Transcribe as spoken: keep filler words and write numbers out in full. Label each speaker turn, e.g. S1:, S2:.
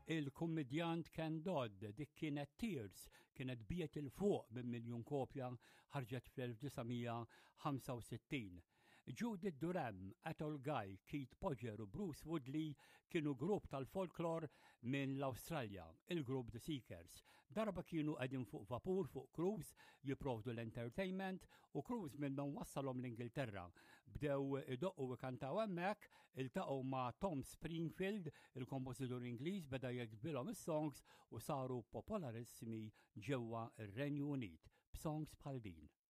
S1: il-kummedjant Ken Dodd, dik kienet Tears, kienet biet il-fuq minn miljun kopja, ħarġet fl-1965. Judith Durham, Athol Guy, Keith Podger u Bruce Woodley kienu grupp tal-folklor minn l-Awstralja, il-grupp The Seekers. Darba kienu qegħdin fuq vapur fuq cruise jipprovdu l-entertainment u cruise minn man wassalhom l-Ingilterra. Bdew idoqqu u kantaw hemmhekk, iltaqgħu ma' Tom Springfield, il-kompożitur Ingliż, beda jekbilhom is-songs u saru popolarissimi ġewwa ir-Renju Unit b'songs bħal din.